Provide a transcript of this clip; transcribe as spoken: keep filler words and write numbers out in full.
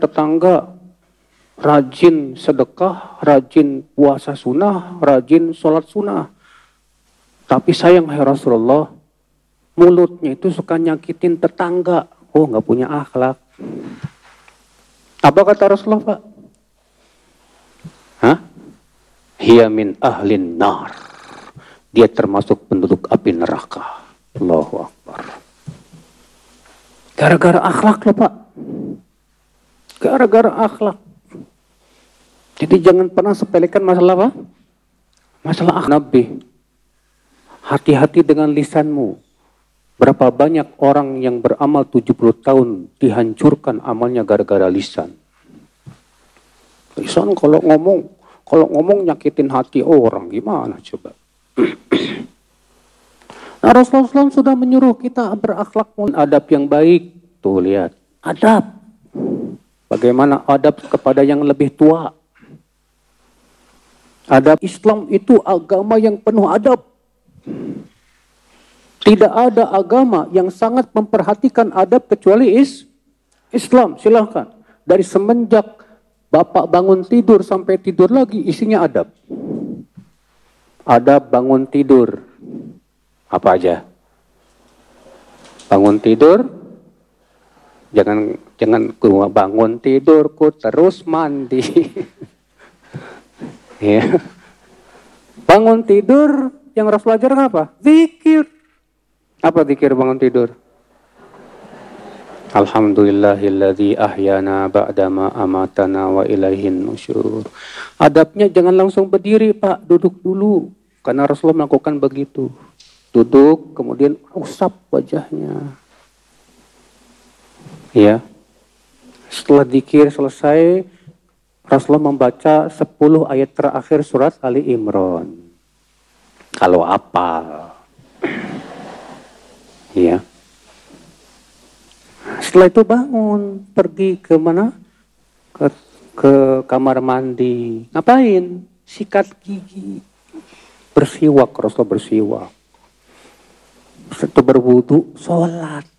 tetangga rajin sedekah, rajin puasa sunnah, rajin sholat sunnah. Tapi sayang ya Rasulullah, mulutnya itu suka nyakitin tetangga. Oh, nggak punya akhlak. Apa kata Rasulullah, Pak? Hah? Hiya min ahlin nar. Dia termasuk penduduk api neraka. Allahu Akbar. Gara-gara akhlak loh, Pak. Gara-gara akhlak. Jadi jangan pernah sepelekan masalah apa? Masalah akhlak. Nabi. Hati-hati dengan lisanmu. Berapa banyak orang yang beramal tujuh puluh tahun dihancurkan amalnya gara-gara lisan. Lisan kalau ngomong, kalau ngomong nyakitin hati orang, gimana coba? Nah, Rasulullah sudah menyuruh kita berakhlak, adab yang baik. Tuh lihat, adab. Bagaimana adab kepada yang lebih tua? Adab Islam itu agama yang penuh adab. Tidak ada agama yang sangat memperhatikan adab kecuali is Islam. Silahkan. Dari semenjak Bapak bangun tidur sampai tidur lagi isinya adab. Adab bangun tidur. Apa aja? Bangun tidur. Jangan jangan bangun tidurku terus mandi. Ya. Bangun tidur yang Rasul ajarkan apa? Zikir. Apa zikir bangun tidur? Alhamdulillahilladzi ahyana ba'dama amatana wa ilaihin nusyur. Adabnya jangan langsung berdiri, Pak, duduk dulu. Karena Rasulullah melakukan begitu. Duduk, kemudian usap wajahnya. Ya. Setelah zikir selesai, Rasulullah membaca sepuluh ayat terakhir surat Ali Imran. Kalau apa? Ya. Setelah itu bangun, pergi ke mana? Ke, ke kamar mandi. Ngapain? Sikat gigi. Bersiwak, Rasulullah bersiwak. Setelah berwudu, sholat.